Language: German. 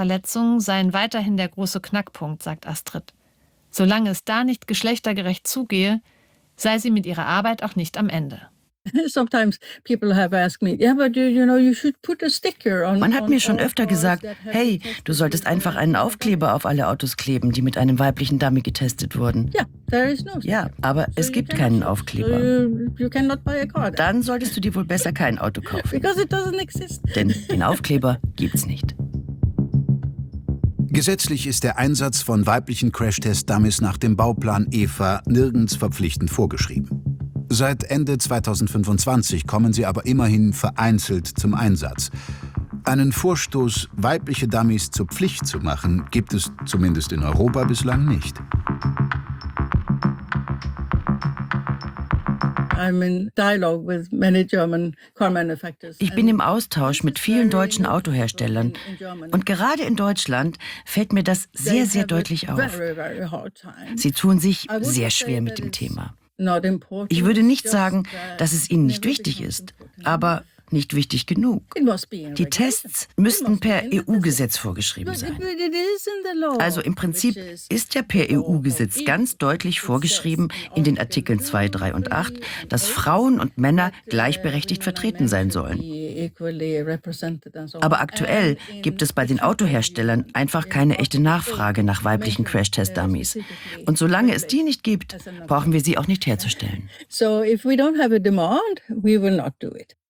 Verletzungen seien weiterhin der große Knackpunkt, sagt Astrid. Solange es da nicht geschlechtergerecht zugehe, sei sie mit ihrer Arbeit auch nicht am Ende. Man hat mir schon öfter gesagt, hey, du solltest einfach einen Aufkleber auf alle Autos kleben, die mit einem weiblichen Dummy getestet wurden. Ja, aber es gibt keinen Aufkleber. Dann solltest du dir wohl besser kein Auto kaufen. Denn den Aufkleber gibt's nicht. Gesetzlich ist der Einsatz von weiblichen Crashtest-Dummies nach dem Bauplan EVA nirgends verpflichtend vorgeschrieben. Seit Ende 2025 kommen sie aber immerhin vereinzelt zum Einsatz. Einen Vorstoß, weibliche Dummies zur Pflicht zu machen, gibt es zumindest in Europa bislang nicht. Ich bin im Austausch mit vielen deutschen Autoherstellern. Und gerade in Deutschland fällt mir das sehr, sehr deutlich auf. Sie tun sich sehr schwer mit dem Thema. Ich würde nicht sagen, dass es ihnen nicht wichtig ist, aber nicht wichtig genug. Die Tests müssten per EU-Gesetz vorgeschrieben sein. Also im Prinzip ist ja per EU-Gesetz ganz deutlich vorgeschrieben in den Artikeln 2, 3 und 8, dass Frauen und Männer gleichberechtigt vertreten sein sollen. Aber aktuell gibt es bei den Autoherstellern einfach keine echte Nachfrage nach weiblichen Crash-Test-Dummies. Und solange es die nicht gibt, brauchen wir sie auch nicht herzustellen. So if we don't have a demand, we will not do it.